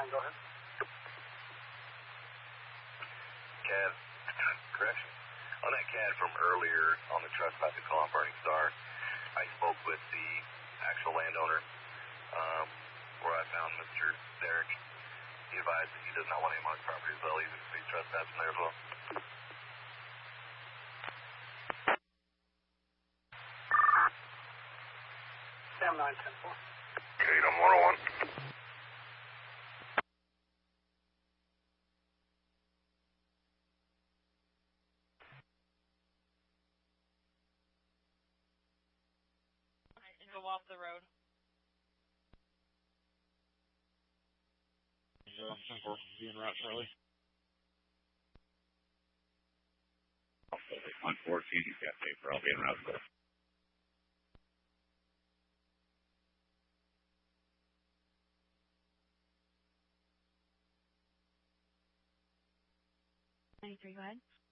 go ahead. CAD, correction. On that CAD from earlier on the trespass call on Burning Star, I spoke with the actual landowner, where I found Mr. Derek. He advised that he does not want him on his property as well, even if he's trespassing there as well. Sam 910-4. Tatum 101. Go off the road. Being route Charlie. On 14, Cafe for I'll be en route. Go ahead.